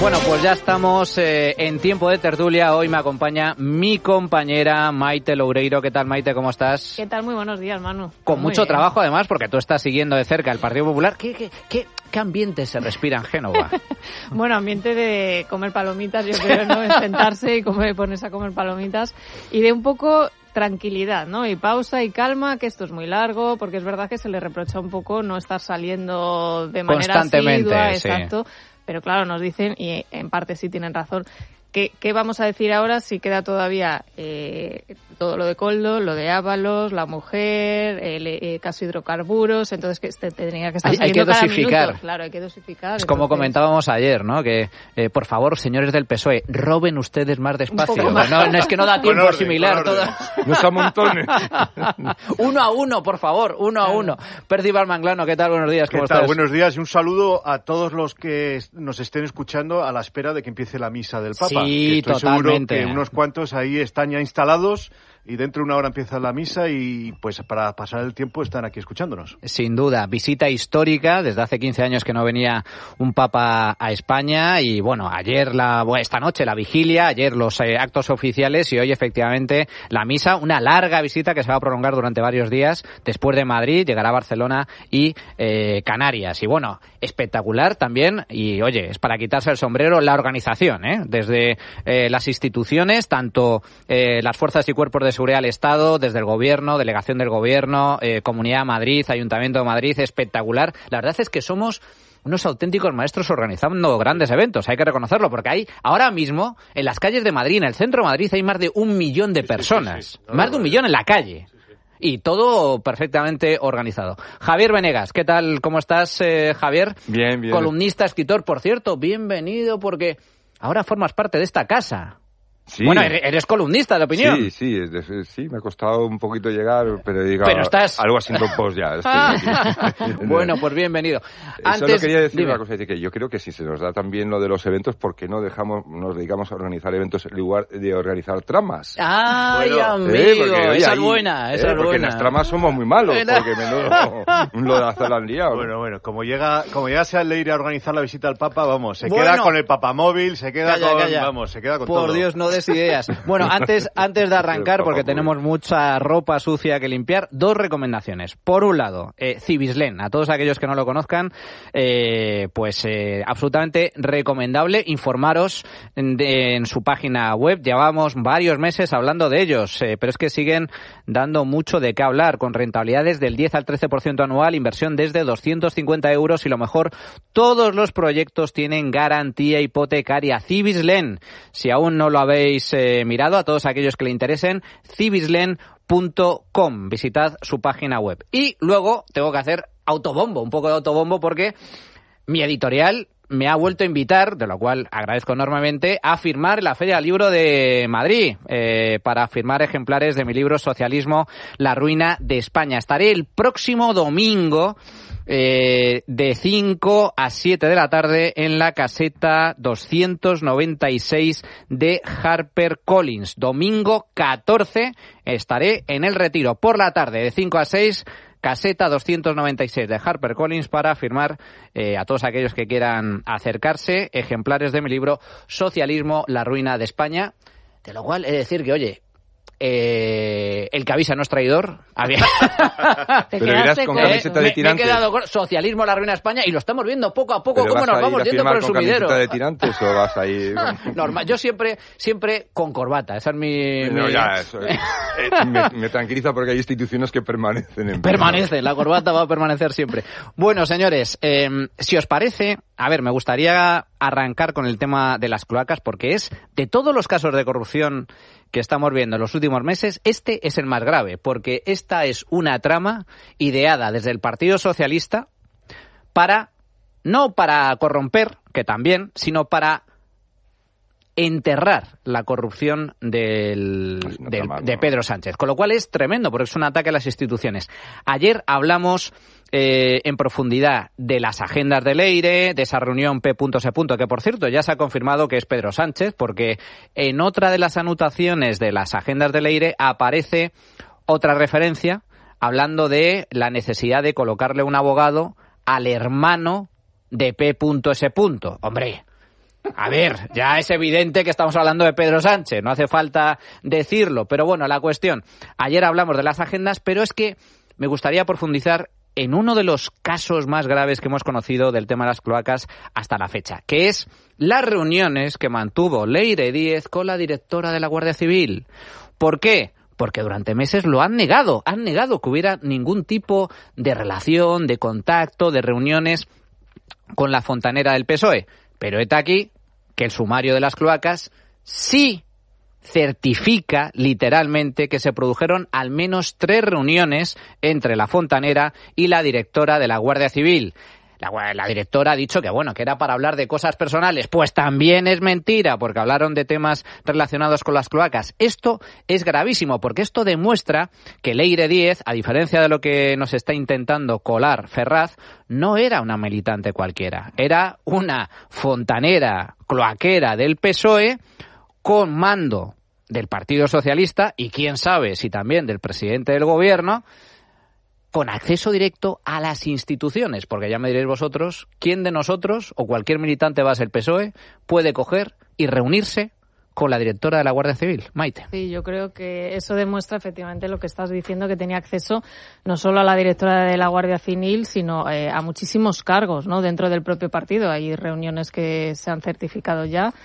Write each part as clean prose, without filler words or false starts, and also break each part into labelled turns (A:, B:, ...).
A: Bueno, pues ya estamos en tiempo de tertulia. Hoy me acompaña mi compañera Maite Loureiro. ¿Qué tal, Maite? ¿Cómo estás?
B: ¿Qué tal? Muy buenos días, Manu.
A: Con
B: Muy
A: mucho
B: bien.
A: trabajo, además, porque tú estás siguiendo de cerca el Partido Popular. ¿Qué ambiente se respira en Génova?
B: Bueno, ambiente de comer palomitas, yo creo, ¿no? Es sentarse y ponerse a comer palomitas y de un poco tranquilidad, ¿no? Y pausa y calma, que esto es muy largo, porque es verdad que se le reprocha un poco no estar saliendo de manera
A: constantemente,
B: asidua,
A: sí.
B: Exacto. Pero claro, nos dicen, y en parte sí tienen razón, ¿qué vamos a decir ahora si queda todavía todo lo de Koldo, lo de Ábalos, la mujer, el caso hidrocarburos? Entonces que tendría que estar
A: Hay
B: saliendo
A: que
B: cada
A: dosificar.
B: minuto. Claro, hay que dosificar.
A: Es como
B: entonces...
A: comentábamos ayer, ¿no? Que, por favor, señores del PSOE, roben ustedes más despacio.
B: poco más.
A: No, es que no da tiempo a
C: orden,
A: asimilar
C: con orden.
A: todo.
C: No se amontonen.
A: Uno a uno, por favor, uno a uno. Percival Manglano, ¿qué tal? Buenos días, ¿cómo
C: ¿Qué tal?
A: estás?
C: Buenos días y un saludo a todos los que nos estén escuchando a la espera de que empiece la misa del Papa.
A: Sí,
C: que estoy
A: totalmente.
C: seguro que unos cuantos ahí están ya instalados y dentro de una hora empieza la misa y pues para pasar el tiempo están aquí escuchándonos.
A: Sin duda, visita histórica. Desde hace 15 años que no venía un Papa a España y bueno, esta noche la vigilia, ayer los actos oficiales y hoy efectivamente la misa, una larga visita que se va a prolongar durante varios días. Después de Madrid llegará a Barcelona y Canarias. Y bueno, espectacular también y oye, es para quitarse el sombrero la organización, desde las instituciones, tanto las fuerzas y cuerpos de seguridad del Estado, desde el Gobierno, delegación del Gobierno, Comunidad de Madrid, Ayuntamiento de Madrid, espectacular. La verdad es que somos unos auténticos maestros organizando grandes eventos, hay que reconocerlo, porque hay ahora mismo en las calles de Madrid, en el centro de Madrid, hay más de 1 millón de personas.
C: Sí.
A: Más de 1 millón en la calle. Y todo perfectamente organizado. Javier Venegas, ¿qué tal? ¿Cómo estás, Javier?
D: Bien.
A: Columnista, escritor, por cierto, bienvenido porque ahora formas parte de esta casa.
D: Sí.
A: Bueno, eres columnista de opinión.
D: Sí, me ha costado un poquito llegar, pero
A: estás...
D: algo así post ya.
A: Bueno, pues bienvenido.
D: Solo quería decir
A: dime.
D: una cosa, que yo creo que si se nos da también lo de los eventos, ¿por qué no nos dedicamos a organizar eventos en lugar de organizar tramas?
A: ¡Ay,
C: Bueno,
A: amigo!
D: porque,
A: Esa
D: ahí,
A: es buena, esa es
D: porque
A: buena.
D: en las tramas somos muy malos, porque menudo lo han liado.
C: Bueno, como llega sea Leire a organizar la visita al Papa, vamos, se
A: Bueno.
C: queda con el papamóvil, se queda
A: Calla.
C: se queda con todo.
A: Por Dios, no des ideas. Bueno, antes de arrancar, porque tenemos mucha ropa sucia que limpiar, 2 recomendaciones. Por un lado, Civislen, a todos aquellos que no lo conozcan, absolutamente recomendable informaros en su página web. Llevamos varios meses hablando de ellos, pero es que siguen dando mucho de qué hablar, con rentabilidades del 10 al 13% anual, inversión desde 250 euros y lo mejor, todos los proyectos tienen garantía hipotecaria. Civislen, si aún no lo habéis mirado, a todos aquellos que le interesen, civislen.com. Visitad su página web. Y luego tengo que hacer un poco de autobombo, porque mi editorial me ha vuelto a invitar, de lo cual agradezco enormemente, a firmar en la Feria del Libro de Madrid, para firmar ejemplares de mi libro Socialismo, la ruina de España. Estaré el próximo domingo de 5 a 7 de la tarde en la caseta 296 de HarperCollins. Domingo 14 estaré en el Retiro por la tarde de 5 a 6, caseta 296 de HarperCollins, para firmar a todos aquellos que quieran acercarse ejemplares de mi libro Socialismo, la ruina de España. De lo cual he de decir que, oye, el que avisa no es traidor.
D: Pero irás con camiseta de tirantes.
A: Me he quedado con Socialismo, la ruina de España, y lo estamos viendo poco a poco.
D: ¿Pero
A: cómo
D: vas
A: nos vamos
D: a ir a
A: yendo por el
D: firmar con
A: sumidero?
D: camiseta de tirantes o vas a ir con...
A: Normal, yo siempre con corbata. Esa es mi...
D: No, ya, eso me tranquiliza, porque hay instituciones que permanecen en...
A: Permanece, la corbata va a permanecer siempre. Bueno, señores, si os parece, me gustaría arrancar con el tema de las cloacas, porque es, de todos los casos de corrupción que estamos viendo en los últimos meses, este es el más grave, porque esta es una trama ideada desde el Partido Socialista no para corromper, que también, sino para enterrar la corrupción de Pedro Sánchez. Con lo cual es tremendo, porque es un ataque a las instituciones. Ayer hablamos en profundidad de las agendas de Leire, de esa reunión P.S. que, por cierto, ya se ha confirmado que es Pedro Sánchez, porque en otra de las anotaciones de las agendas de Leire aparece otra referencia hablando de la necesidad de colocarle un abogado al hermano de P.S. Hombre, A ver, ya es evidente que estamos hablando de Pedro Sánchez, no hace falta decirlo, pero bueno, la cuestión, ayer hablamos de las agendas, pero es que me gustaría profundizar en uno de los casos más graves que hemos conocido del tema de las cloacas hasta la fecha, que es las reuniones que mantuvo Leire Díez con la directora de la Guardia Civil. ¿Por qué? Porque durante meses lo han negado que hubiera ningún tipo de relación, de contacto, de reuniones con la fontanera del PSOE. Pero está aquí que el sumario de las cloacas sí certifica literalmente que se produjeron al menos 3 reuniones entre la fontanera y la directora de la Guardia Civil. La directora ha dicho que bueno, que era para hablar de cosas personales. Pues también es mentira, porque hablaron de temas relacionados con las cloacas. Esto es gravísimo, porque esto demuestra que Leire Díez, a diferencia de lo que nos está intentando colar Ferraz, no era una militante cualquiera. Era una fontanera cloaquera del PSOE con mando del Partido Socialista y quién sabe si también del presidente del gobierno, con acceso directo a las instituciones, porque ya me diréis vosotros, ¿quién de nosotros o cualquier militante base del PSOE puede coger y reunirse con la directora de la Guardia Civil? Maite.
B: Sí, yo creo que eso demuestra efectivamente lo que estás diciendo, que tenía acceso no solo a la directora de la Guardia Civil, sino a muchísimos cargos, ¿no?, dentro del propio partido. Hay reuniones que se han certificado ya.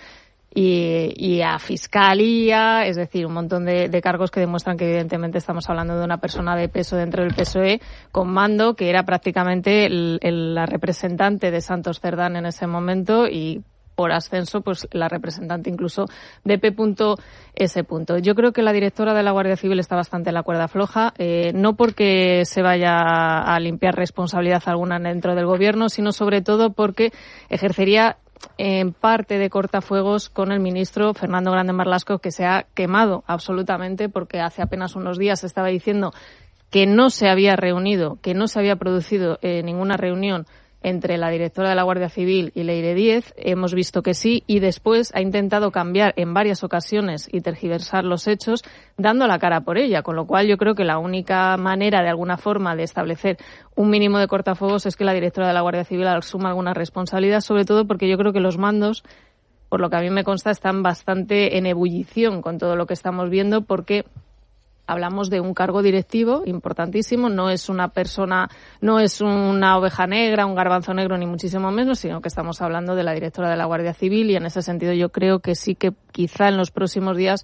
B: Y a fiscalía, es decir, un montón de cargos que demuestran que evidentemente estamos hablando de una persona de peso dentro del PSOE con mando, que era prácticamente la representante de Santos Cerdán en ese momento y por ascenso pues la representante incluso de P.S. Yo creo que la directora de la Guardia Civil está bastante en la cuerda floja, no porque se vaya a limpiar responsabilidad alguna dentro del gobierno, sino sobre todo porque ejercería en parte de cortafuegos con el ministro Fernando Grande Marlaska, que se ha quemado absolutamente porque hace apenas unos días estaba diciendo que no se había reunido, que no se había producido ninguna reunión entre la directora de la Guardia Civil y Leire Díez. Hemos visto que sí, y después ha intentado cambiar en varias ocasiones y tergiversar los hechos dando la cara por ella, con lo cual yo creo que la única manera de alguna forma de establecer un mínimo de cortafuegos es que la directora de la Guardia Civil asuma alguna responsabilidad, sobre todo porque yo creo que los mandos, por lo que a mí me consta, están bastante en ebullición con todo lo que estamos viendo, porque hablamos de un cargo directivo importantísimo, no es una persona, no es una oveja negra, un garbanzo negro, ni muchísimo menos, sino que estamos hablando de la directora de la Guardia Civil, y en ese sentido yo creo que sí que quizá en los próximos días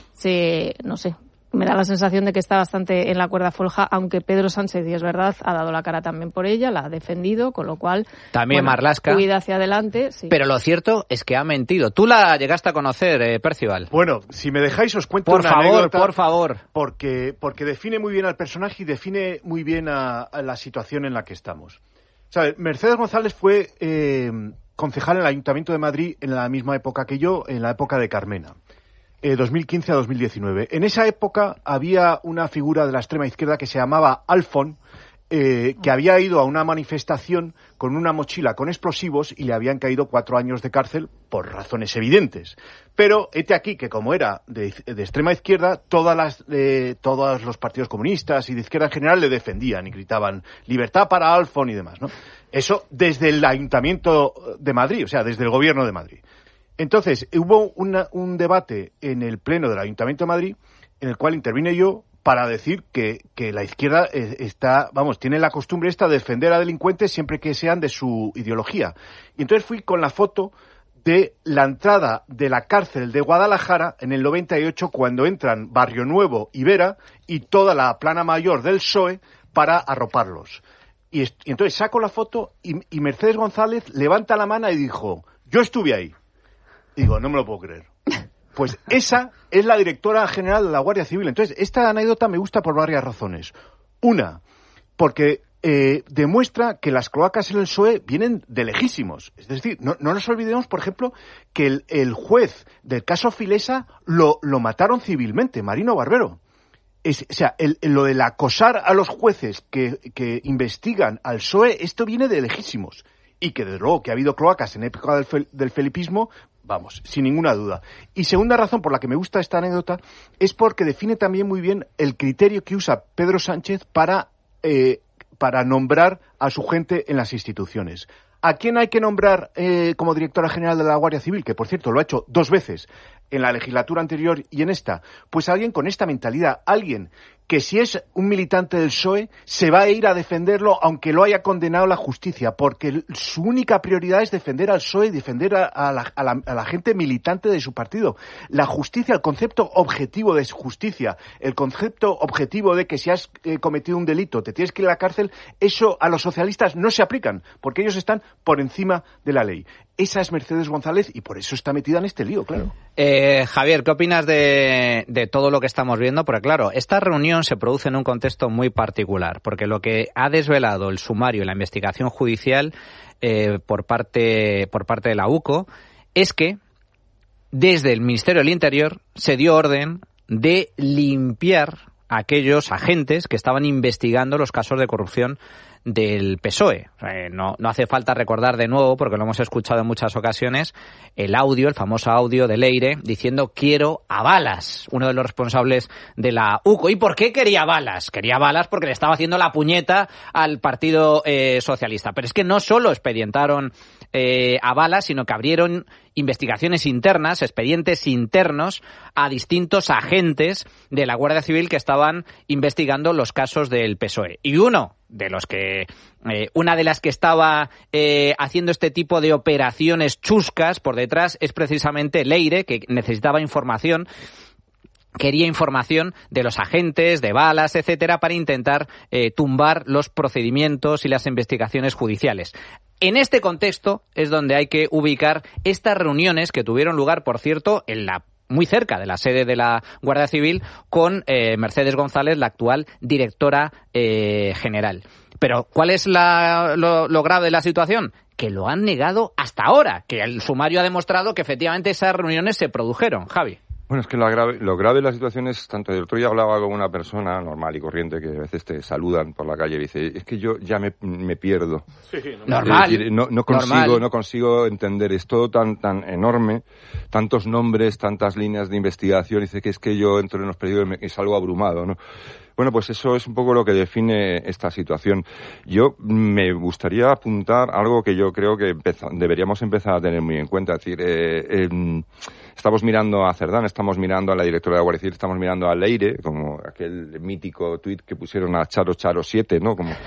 B: no sé, me da la sensación de que está bastante en la cuerda floja, aunque Pedro Sánchez, y es verdad, ha dado la cara también por ella, la ha defendido, con lo cual
A: también Marlaska
B: cuida hacia adelante. Sí.
A: Pero lo cierto es que ha mentido. Tú la llegaste a conocer, Percival.
C: Bueno, si me dejáis os cuento
A: una anécdota. Por favor.
C: Porque define muy bien al personaje y define muy bien a la situación en la que estamos. ¿Sabes? Mercedes González fue concejal en el Ayuntamiento de Madrid en la misma época que yo, en la época de Carmena. 2015 a 2019. En esa época había una figura de la extrema izquierda que se llamaba Alfon, que había ido a una manifestación con una mochila con explosivos y le habían caído 4 años de cárcel por razones evidentes. Pero hete aquí que como era de extrema izquierda, todos los partidos comunistas y de izquierda en general le defendían y gritaban libertad para Alfon y demás, ¿no? Eso desde el Ayuntamiento de Madrid, o sea, desde el Gobierno de Madrid. Entonces, hubo un debate en el Pleno del Ayuntamiento de Madrid en el cual intervine yo para decir que la izquierda tiene la costumbre esta de defender a delincuentes siempre que sean de su ideología. Y entonces fui con la foto de la entrada de la cárcel de Guadalajara en el 98, cuando entran Barrio Nuevo y Vera y toda la plana mayor del PSOE para arroparlos. Y entonces saco la foto y Mercedes González levanta la mano y dijo, yo estuve ahí. Digo, no me lo puedo creer. Pues esa es la directora general de la Guardia Civil. Entonces, esta anécdota me gusta por varias razones. Una, porque demuestra que las cloacas en el PSOE vienen de lejísimos. Es decir, no nos olvidemos, por ejemplo, que el juez del caso Filesa lo mataron civilmente, Marino Barbero. Lo del acosar a los jueces que investigan al PSOE, esto viene de lejísimos. Y que, desde luego, que ha habido cloacas en época del felipismo, vamos, sin ninguna duda. Y segunda razón por la que me gusta esta anécdota es porque define también muy bien el criterio que usa Pedro Sánchez para nombrar a su gente en las instituciones. ¿A quién hay que nombrar como directora general de la Guardia Civil? Que, por cierto, lo ha hecho 2 veces, en la legislatura anterior y en esta. Pues alguien con esta mentalidad, alguien que si es un militante del PSOE se va a ir a defenderlo aunque lo haya condenado la justicia, porque su única prioridad es defender al PSOE y defender a la gente militante de su partido. La justicia, el concepto objetivo de justicia, el concepto objetivo de que si has cometido un delito te tienes que ir a la cárcel, eso a los socialistas no se aplican, porque ellos están por encima de la ley. Esa es Mercedes González y por eso está metida en este lío, claro.
A: Javier, ¿qué opinas de todo lo que estamos viendo? Porque claro, esta reunión se produce en un contexto muy particular, porque lo que ha desvelado el sumario y la investigación judicial por parte de la UCO es que desde el Ministerio del Interior se dio orden de limpiar a aquellos agentes que estaban investigando los casos de corrupción del PSOE. No hace falta recordar de nuevo, porque lo hemos escuchado en muchas ocasiones, el famoso audio de Leire diciendo quiero a Balas, uno de los responsables de la UCO. ¿Y por qué quería Balas? Quería Balas porque le estaba haciendo la puñeta al Partido Socialista. Pero es que no solo expedientaron a Balas, sino que abrieron investigaciones internas, expedientes internos a distintos agentes de la Guardia Civil que estaban investigando los casos del PSOE. Y una de las que estaba haciendo este tipo de operaciones chuscas por detrás es precisamente Leire, que necesitaba información. Quería información de los agentes, de Balas, etcétera, para intentar tumbar los procedimientos y las investigaciones judiciales. En este contexto es donde hay que ubicar estas reuniones que tuvieron lugar, por cierto, muy cerca de la sede de la Guardia Civil con Mercedes González, la actual directora general. Pero ¿cuál es lo grave de la situación? Que lo han negado hasta ahora, que el sumario ha demostrado que efectivamente esas reuniones se produjeron. Javi.
D: Bueno, es que lo grave de la situación es tanto. El otro día hablaba con una persona normal y corriente que a veces te saludan por la calle y dice, es que yo ya me pierdo.
C: Sí,
A: normal.
D: Es decir, no consigo entender. Es todo tan enorme, tantos nombres, tantas líneas de investigación. Dice que es que yo entro en los periodos y salgo abrumado, ¿no? Bueno, pues eso es un poco lo que define esta situación. Yo me gustaría apuntar algo que yo creo que deberíamos empezar a tener muy en cuenta. Es decir, estamos mirando a Cerdán, estamos mirando a la directora de la Guardia Civil, estamos mirando a Leire, como aquel mítico tuit que pusieron a Charo 7, ¿no? Como,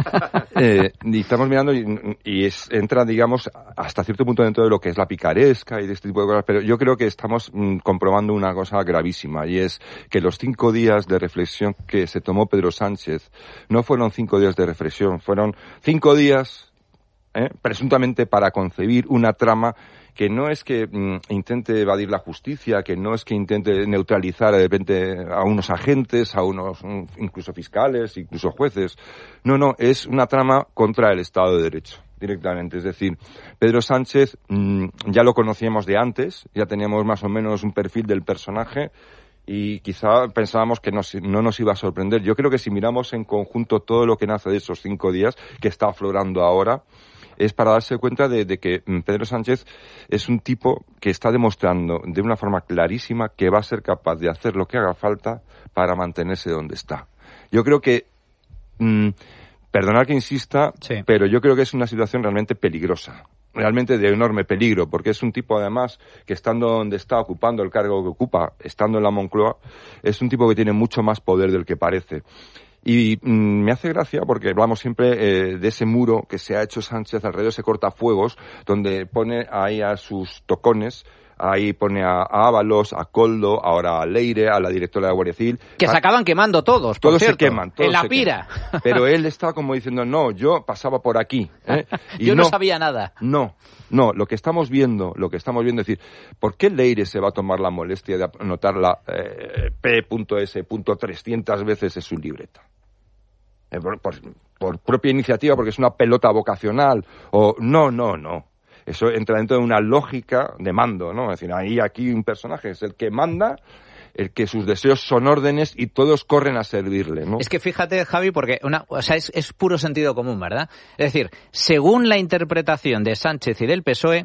D: y estamos mirando y entra, digamos, hasta cierto punto dentro de lo que es la picaresca y de este tipo de cosas, pero yo creo que estamos comprobando una cosa gravísima, y es que los 5 días de reflexión que se tomó Pedro Sánchez no fueron 5 días de reflexión, fueron 5 días presuntamente para concebir una trama que no es que intente evadir la justicia, que no es que intente neutralizar de repente a unos agentes, a unos incluso fiscales, incluso jueces. No, es una trama contra el Estado de Derecho, directamente. Es decir, Pedro Sánchez ya lo conocíamos de antes, ya teníamos más o menos un perfil del personaje y quizá pensábamos que no nos iba a sorprender. Yo creo que si miramos en conjunto todo lo que nace de esos 5 días, que está aflorando ahora, es para darse cuenta de que Pedro Sánchez es un tipo que está demostrando de una forma clarísima que va a ser capaz de hacer lo que haga falta para mantenerse donde está. Yo creo que, perdonad que insista, sí, pero yo creo que es una situación realmente peligrosa, realmente de enorme peligro, porque es un tipo además que estando donde está, ocupando el cargo que ocupa, estando en la Moncloa, es un tipo que tiene mucho más poder del que parece. Y me hace gracia porque hablamos siempre de ese muro que se ha hecho Sánchez alrededor de ese cortafuegos, donde pone ahí a sus tocones, ahí pone a Ábalos, a Koldo, ahora a Leire, a la directora de la Guardia Civil.
A: Que se acaban quemando todos, por
D: todos
A: cierto,
D: se queman, todos
A: en la
D: se
A: pira.
D: Queman. Pero él está como diciendo, no, yo pasaba por aquí. Y
A: yo no sabía nada.
D: No, lo que estamos viendo es decir, ¿por qué Leire se va a tomar la molestia de anotar la P.S. 300 veces en su libreta? Por propia iniciativa, porque es una pelota vocacional, o no. Eso entra dentro de una lógica de mando, ¿no? Es decir, aquí un personaje es el que manda, el que sus deseos son órdenes y todos corren a servirle, ¿no?
A: Es que fíjate, Javi, porque es puro sentido común, ¿verdad? Es decir, según la interpretación de Sánchez y del PSOE,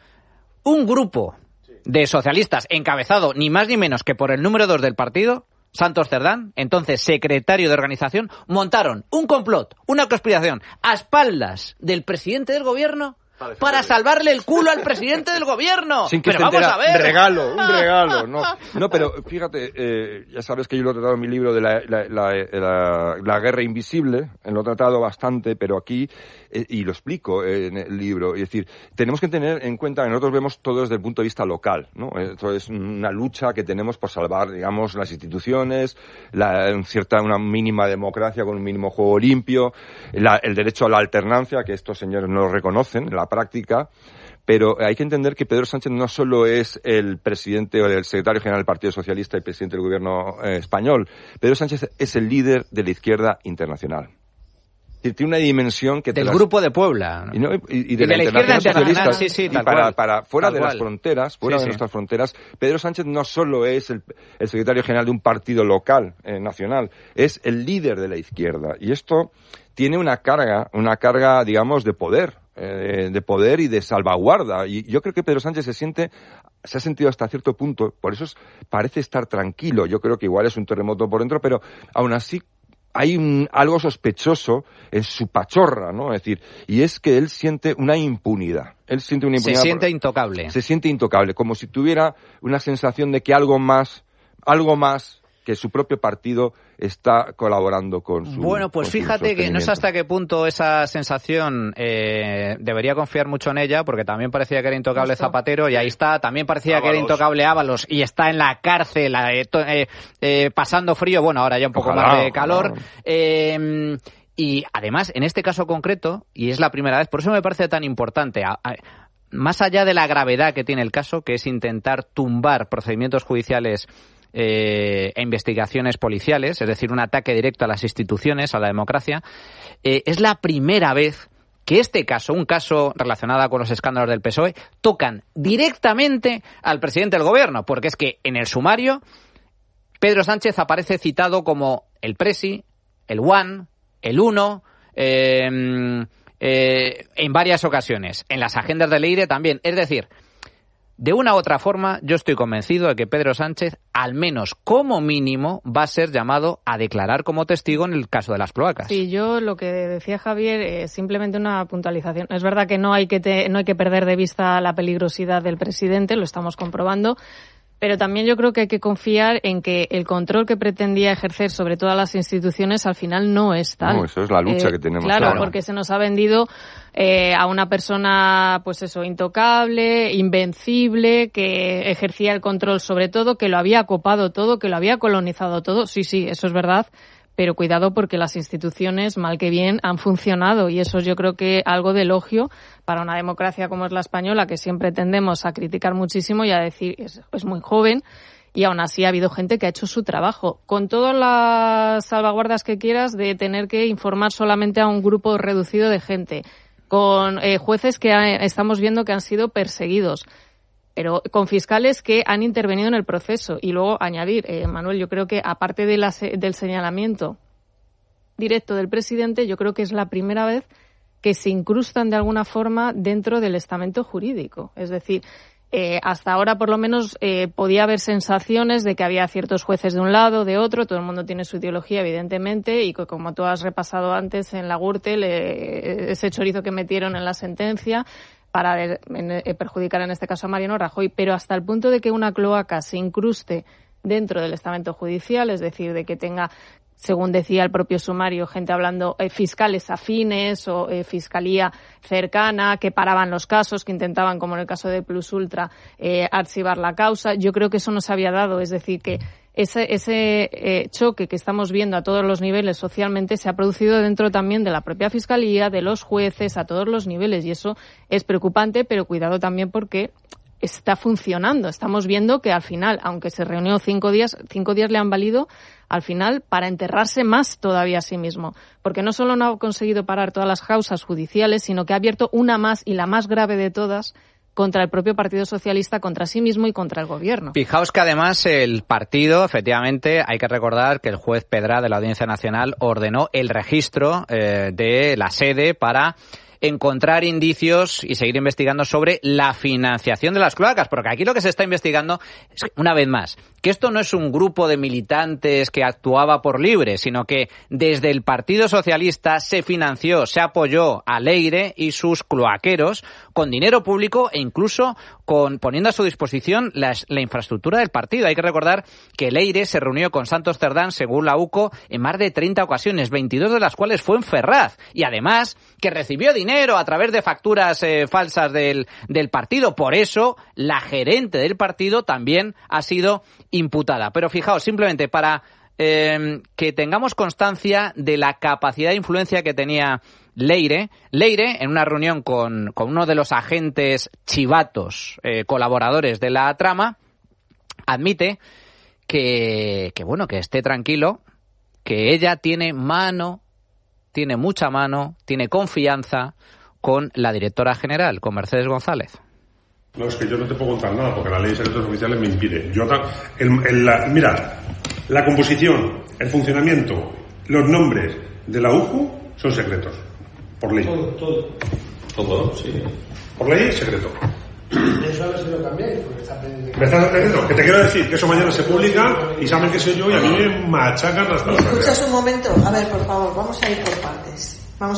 A: un grupo de socialistas encabezado ni más ni menos que por el número 2 del partido Santos Cerdán, entonces secretario de organización, montaron un complot, una conspiración, a espaldas del presidente del gobierno para salvarle el culo al presidente del gobierno.
D: Sin que
A: pero vamos a ver.
D: Un regalo. No, pero fíjate, ya sabes que yo lo he tratado en mi libro de la guerra invisible, lo he tratado bastante, pero aquí, y lo explico en el libro, es decir, tenemos que tener en cuenta que nosotros vemos todo desde el punto de vista local, ¿no? Esto es una lucha que tenemos por salvar, digamos, las instituciones, una mínima democracia con un mínimo juego limpio, el derecho a la alternancia, que estos señores no lo reconocen en la práctica, pero hay que entender que Pedro Sánchez no solo es el presidente o el secretario general del Partido Socialista y presidente del gobierno español. Pedro Sánchez es el líder de la izquierda internacional. Tiene una dimensión que
A: del Grupo de Puebla, ¿no?
D: y de la izquierda internacional,
A: sí,
D: y para fuera de las fronteras, de nuestras fronteras, Pedro Sánchez no solo es el secretario general de un partido local, nacional, es el líder de la izquierda, y esto tiene una carga, digamos, de poder y de salvaguarda, y yo creo que Pedro Sánchez se ha sentido hasta cierto punto, por eso parece estar tranquilo. Yo creo que igual es un terremoto por dentro, pero aún así hay algo sospechoso en su pachorra, ¿no? Es decir, y es que él siente una impunidad. Se siente
A: intocable.
D: Se siente intocable, como si tuviera una sensación de que algo más que su propio partido está colaborando con su...
A: Bueno, pues fíjate que no sé hasta qué punto esa sensación debería confiar mucho en ella, porque también parecía que era intocable Zapatero, y ahí está, también parecía que era intocable Ábalos, y está en la cárcel pasando frío, bueno, ahora ya un poco más de calor. Y además, en este caso concreto, y es la primera vez, por eso me parece tan importante, más allá de la gravedad que tiene el caso, que es intentar tumbar procedimientos judiciales e investigaciones policiales, es decir, un ataque directo a las instituciones, a la democracia, es la primera vez que un caso relacionado con los escándalos del PSOE, tocan directamente al presidente del gobierno, porque es que en el sumario Pedro Sánchez aparece citado como el Presi, el One, el Uno, en varias ocasiones, en las agendas del Leire también, es decir, de una u otra forma, yo estoy convencido de que Pedro Sánchez, al menos como mínimo, va a ser llamado a declarar como testigo en el caso de las cloacas.
B: Sí, yo lo que decía Javier es simplemente una puntualización. Es verdad que no hay que perder de vista la peligrosidad del presidente, lo estamos comprobando, pero también yo creo que hay que confiar en que el control que pretendía ejercer sobre todas las instituciones al final no es tal.
D: No, eso es la lucha que tenemos.
B: Claro, porque se nos ha vendido a una persona, pues eso, intocable, invencible, que ejercía el control sobre todo, que lo había copado todo, que lo había colonizado todo. Sí, eso es verdad. Pero cuidado porque las instituciones, mal que bien, han funcionado y eso yo creo que algo de elogio para una democracia como es la española, que siempre tendemos a criticar muchísimo y a decir es muy joven, y aún así ha habido gente que ha hecho su trabajo, con todas las salvaguardas que quieras de tener que informar solamente a un grupo reducido de gente, con jueces que estamos viendo que han sido perseguidos, pero con fiscales que han intervenido en el proceso. Y luego añadir, Manuel, yo creo que aparte del señalamiento directo del presidente, yo creo que es la primera vez que se incrustan de alguna forma dentro del estamento jurídico. Es decir, hasta ahora por lo menos podía haber sensaciones de que había ciertos jueces de un lado, de otro, todo el mundo tiene su ideología evidentemente, y como tú has repasado antes en la Gürtel, ese chorizo que metieron en la sentencia para perjudicar en este caso a Mariano Rajoy, pero hasta el punto de que una cloaca se incruste dentro del estamento judicial, es decir, de que tenga, según decía el propio sumario, gente hablando, fiscales afines o fiscalía cercana, que paraban los casos, que intentaban, como en el caso de Plus Ultra, archivar la causa. Yo creo que eso no se había dado, es decir, que ese choque que estamos viendo a todos los niveles socialmente se ha producido dentro también de la propia Fiscalía, de los jueces, a todos los niveles, y eso es preocupante, pero cuidado también porque está funcionando. Estamos viendo que al final, aunque se reunió 5 días le han valido al final para enterrarse más todavía a sí mismo, porque no solo no ha conseguido parar todas las causas judiciales, sino que ha abierto una más, y la más grave de todas, contra el propio Partido Socialista, contra sí mismo y contra el Gobierno.
A: Fijaos que además el partido, efectivamente, hay que recordar que el juez Pedra de la Audiencia Nacional ordenó el registro de la sede para encontrar indicios y seguir investigando sobre la financiación de las cloacas, porque aquí lo que se está investigando es, una vez más, que esto no es un grupo de militantes que actuaba por libre, sino que desde el Partido Socialista se financió, se apoyó a Leire y sus cloaqueros con dinero público e incluso poniendo a su disposición la infraestructura del partido. Hay que recordar que Leire se reunió con Santos Cerdán, según la UCO, en más de 30 ocasiones, 22 de las cuales fue en Ferraz. Y además que recibió dinero a través de facturas falsas del partido. Por eso la gerente del partido también ha sido imputada. Pero fijaos, simplemente para que tengamos constancia de la capacidad de influencia que tenía Leire, en una reunión con uno de los agentes chivatos, colaboradores de la trama, admite que esté tranquilo, que ella tiene mucha mano, tiene confianza con la directora general, con Mercedes González.
E: No, es que yo no te puedo contar nada, porque la ley de secretos oficiales me impide. Mira, la composición, el funcionamiento, los nombres de la UCU son secretos. Por ley.
F: Todo, sí.
E: Por ley, secreto.
F: Eso a ver si lo cambiáis, porque está pendiente.
E: ¿Me estás entendiendo? Que te quiero decir que eso mañana se publica y saben que soy yo y a mí me machacan hasta
G: ¿Me escuchas un momento? A ver, por favor, vamos a ir por partes.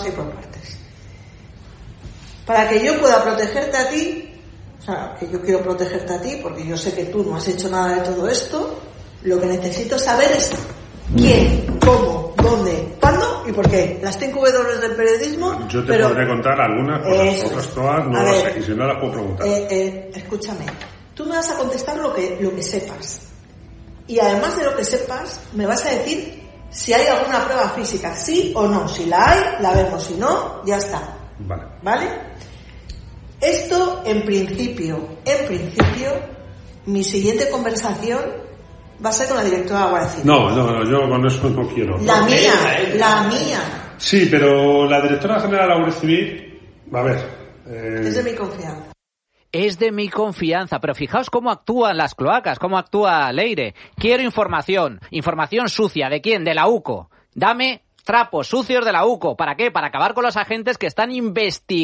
G: Para que yo pueda protegerte a ti, o sea, que yo quiero protegerte a ti, porque yo sé que tú no has hecho nada de todo esto, lo que necesito saber es quién, cómo, dónde, cuándo y por qué. Las 5 W del periodismo.
E: Yo te podré contar algunas cosas, otras todas no las sé, y si no las puedo preguntar.
G: Escúchame, tú me vas a contestar lo que sepas. Y además de lo que sepas, me vas a decir si hay alguna prueba física, sí o no. Si la hay, la vemos. Si no, ya está. ¿Vale? Esto, en principio, mi siguiente conversación va a ser con la directora de la Guardia Civil.
E: No, yo con eso no quiero.
G: La mía.
E: Sí, pero la directora general de la Guardia Civil, a ver.
G: Es de mi confianza.
A: Es de mi confianza, pero fijaos cómo actúan las cloacas, cómo actúa Leire. Quiero información sucia. ¿De quién? De la UCO. Dame trapos sucios de la UCO. ¿Para qué? Para acabar con los agentes que están investigando